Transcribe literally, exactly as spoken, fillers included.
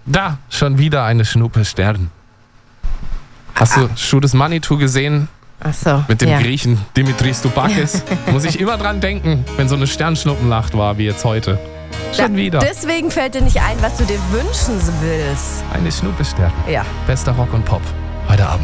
Da, schon wieder eine Schnuppe Stern. Hast du Schudes Manitou gesehen? Ach so. Mit dem ja. Griechen Dimitris Dubakis? Muss ich immer dran denken, wenn so eine Sternschnuppennacht war wie jetzt heute. Schon Da, wieder. Deswegen fällt dir nicht ein, was du dir wünschen willst. Eine Schnuppe Stern. Ja. Bester Rock und Pop. Heute Abend.